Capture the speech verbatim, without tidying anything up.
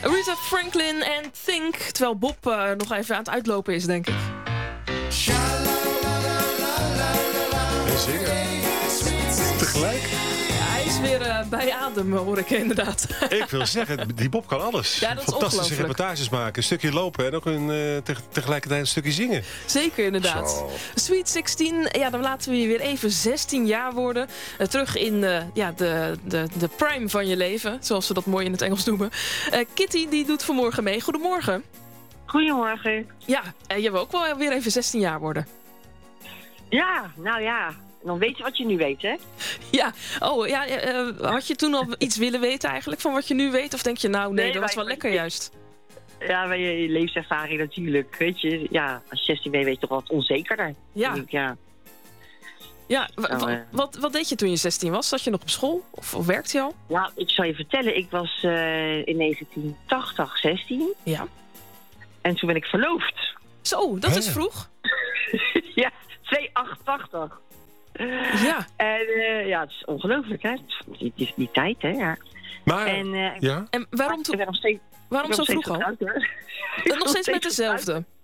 Aretha Franklin en Think. Terwijl Bob uh, nog even aan het uitlopen is, denk ik. En zingen. Tegelijk. Hij is weer uh, bij adem, hoor ik inderdaad. Ik wil zeggen, die Bob kan alles. Ja, dat is fantastische reportages maken. Een stukje lopen en ook een, uh, te- tegelijkertijd een stukje zingen. Zeker, inderdaad. Zo. Sweet zestien, ja, dan laten we je weer even zestien jaar worden. Uh, terug in uh, ja, de, de, de prime van je leven, zoals ze dat mooi in het Engels noemen. Uh, Kitty, die doet vanmorgen mee. Goedemorgen. Goedemorgen. Ja, uh, je wil ook wel weer even zestien jaar worden. Ja, nou ja. Dan weet je wat je nu weet, hè? Ja, oh ja, uh, had je toen al iets willen weten eigenlijk van wat je nu weet? Of denk je, nou nee, Nee, dat was maar- wel lekker juist? Ja, bij je levenservaring natuurlijk. Weet je, ja, als je zestien bent, weet je toch wat onzekerder. Ja. Denk ik, ja. Ja, wa- Nou, wa- eh. wat, wat deed je toen je zestien was? Zat je nog op school? Of, of werkte je al? Ja, ik zal je vertellen. Ik was uh, in negentien tachtig zestien. Ja. En toen ben ik verloofd. Zo, dat is Hè? vroeg. Ja, tweeduizend achtentachtig. Ja. En uh, ja, het is ongelooflijk, hè? Die, die, die tijd, hè? Ja. Maar, En uh, ja? En waarom, ik toen, ben nog steeds, waarom ik zo ben nog vroeg steeds al? getrouwd, hoor. Ik En ben nog steeds met getrouwd. dezelfde?